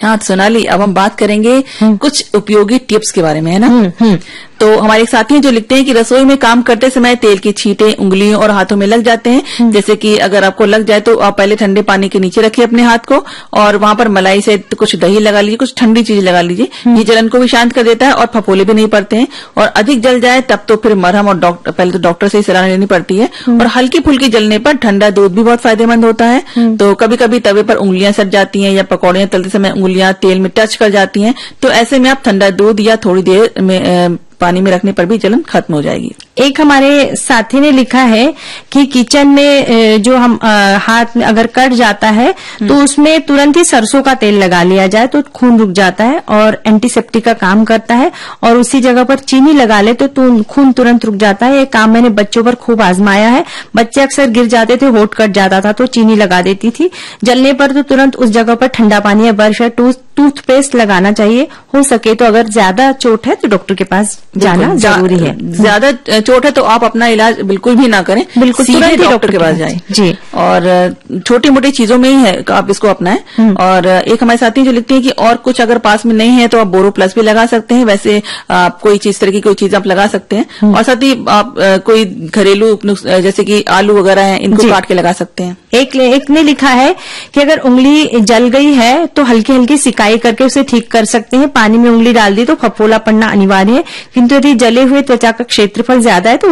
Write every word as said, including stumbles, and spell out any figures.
हाँ सोनाली, अब हम बात करेंगे कुछ उपयोगी टिप्स के बारे में, है ना। तो हमारे एक साथी हैं जो लिखते हैं कि रसोई में काम करते समय तेल की छींटे उंगलियों और हाथों में लग जाते हैं। जैसे कि अगर आपको लग जाए तो आप पहले ठंडे पानी के नीचे रखिए अपने हाथ को और वहां पर मलाई से कुछ दही लगा लीजिए, कुछ ठंडी चीज लगा लीजिए। ये जलन को भी शांत कर देता है और फफोले भी नहीं पड़ते हैं। और अधिक जल जाए तब तो फिर मरहम और डॉक्टर पहले तो डॉक्टर से ही सलाह लेनी पड़ती है। और हल्की फुल्की जलने पर ठंडा दूध भी बहुत फायदेमंद होता है। तो कभी कभी तवे पर उंगलियां सट जाती हैं या पकौड़ियां तलते समय उंगलियां तेल में टच कर जाती हैं, तो ऐसे में आप ठंडा दूध या थोड़ी देर में पानी में रखने पर भी जलन खत्म हो जाएगी। एक हमारे साथी ने लिखा है कि किचन में जो हम हाथ में अगर कट जाता है तो उसमें तुरंत ही सरसों का तेल लगा लिया जाए तो खून रुक जाता है और एंटीसेप्टिक का काम करता है। और उसी जगह पर चीनी लगा ले तो खून तुरंत रुक जाता है। ये काम मैंने बच्चों पर खूब आजमाया है। बच्चे अक्सर गिर जाते थे, होठ कट जाता था तो चीनी लगा देती थी। जलने पर तो तुरंत उस जगह पर ठंडा पानी या ब्रश या टूथपेस्ट लगाना चाहिए। हो सके तो अगर ज्यादा चोट है तो डॉक्टर के पास जाना जरूरी है। ज्यादा चोट है तो आप अपना इलाज बिल्कुल भी ना करें, बिल्कुल सीधे डॉक्टर के पास जाएं। जी। और छोटी मोटी चीजों में ही है आप इसको अपनाएं। और एक हमारे साथी जो लिखते हैं कि और कुछ अगर पास में नहीं है तो आप बोरो प्लस भी लगा सकते हैं। वैसे आप कोई चीज तरह की कोई चीज आप लगा सकते हैं। और साथ ही आप कोई घरेलू जैसे कि आलू वगैरह है इनको काट के लगा सकते हैं। एक, एक ने लिखा है कि अगर उंगली जल गई है तो हल्की हल्की सिकाई करके उसे ठीक कर सकते हैं। पानी में उंगली डाल दी तो फफोला पड़ना अनिवार्य है, किंतु यदि जले हुए त्वचा का क्षेत्रफल ज्यादा है तो